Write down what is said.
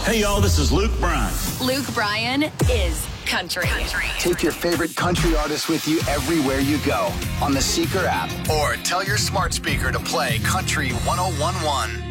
Hey, y'all, this is Luke Bryan. Luke Bryan is country. Take your favorite country artist with you everywhere you go on the Seeker app, or tell your smart speaker to play Country 101.1.